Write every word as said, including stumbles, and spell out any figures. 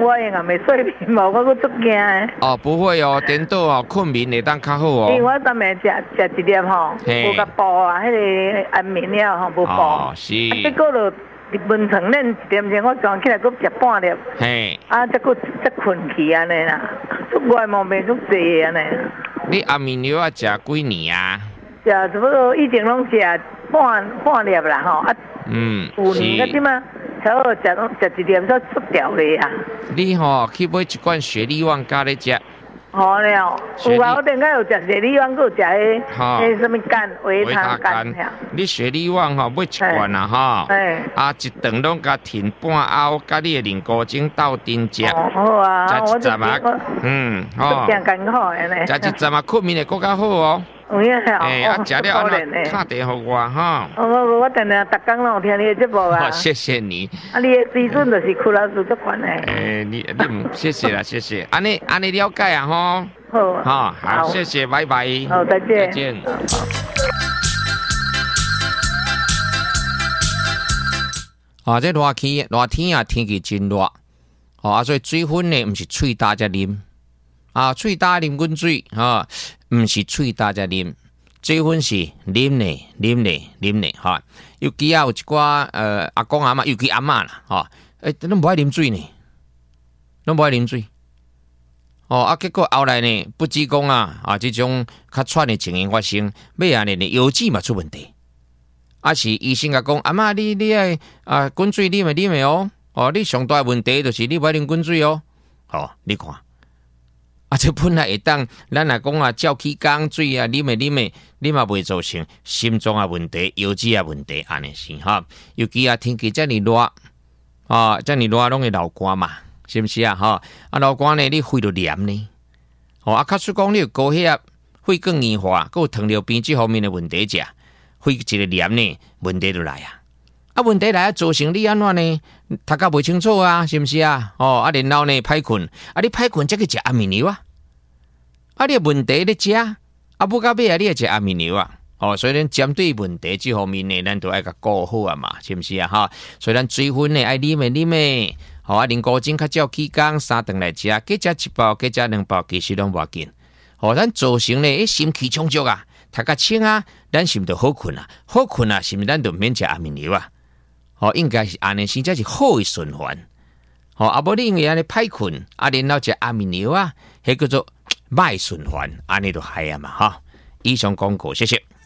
我用啊，未睡眠无，我佫足惊的。 哦，不会哦，颠倒哦，困眠会当较好哦。 因为我昨暝食食一粒吼，无甲补啊，迄个安眠了吼，无补。 哦，是。 啊，结果就入眠床恁一点钟，我转起来佫食半粒。 嘿。啊， 再佫再困去安尼啦，足外毛病足济安尼。你安眠药啊，食几年啊？ 食差不多以前拢食半半粒啦吼，啊， 嗯， 有年个点嘛，差不多食拢食一粒才出掉咧啊。 你吼、哦、去买一罐雪利旺加咧食。 好了，有啊，我顶下有食雪利旺，佮有食迄迄什么干维他干。 你雪利旺吼买一罐啊吼，啊一顿拢甲停半后，甲你的凝固精斗阵食。 哦，好啊， 食一阵啊，嗯，吼， 真艰苦安尼。 食一阵啊，困眠会更较好哦。 有影哦， 哎，啊，食了安尼打电互我哈。 我我我定定逐工拢有听你的节目啊。 谢谢你。 啊，你的水准就是屈老师这款的。 哎，你你唔谢谢啦，谢谢。安尼安尼了解啊吼。 好。 好，好，谢谢，拜拜。 好，再见。 再见。啊，这热天热天啊，天气真热。哦，啊，所以水分呢，唔是喙大才啉。啊，喙大啉滚水，哈，唔是喙大才啉，水分是啉呢，啉呢，啉呢，哈。尤其啊有一寡呃阿公阿嬷，尤其阿嬷啦，哈，诶，拢无爱啉水呢，拢无爱啉水。哦，啊，结果后来呢，不只讲啊，啊，这种较喘的情形发生，尾安尼呢，腰子嘛出问题。啊，是医生甲讲，阿嬷你你爱啊滚水啉的啉的哦，哦，你上大问题就是你不爱啉滚水哦，哦，你看。啊，这本来会当，咱来讲啊，照起缸水啊，啉的啉的，你嘛袂造成心脏啊问题、腰子啊问题，安尼是哈。尤其啊，天气遮尔热，啊，遮尔热拢会流汗嘛，是毋是啊？哈，啊流汗呢，你肺就黏呢。哦，啊，假使讲你有高血压、肺更硬化，佮有糖尿病这方面的问题者，肺一个黏呢，问题就来啊。啊，问题来啊，造成你安怎呢？读甲袂清楚啊，是毋是啊？哦，啊，然后呢，歹困，啊，你歹困，则去食安眠药啊。啊，你问题咧食，啊，不到尾啊，你也食安眠药啊。哦，所以咱针对问题这方面呢，咱都爱甲顾好啊嘛，是毋是啊？哈，所以咱水分呢爱啉的啉的，好啊，凝固精较照起工三顿来食，加食一包，加食两包，其实拢无要紧。哦，咱造成呢，心气充足啊，读甲清啊，咱是毋就好困啊？好困啊，是毋咱就免食安眠药啊？哦，应该是安尼，先才是好的循环。哦，啊，无你因为安尼歹困，啊，然后食安眠药啊，迄叫做歹循环，安尼就害啊嘛哈。以上广告，谢谢。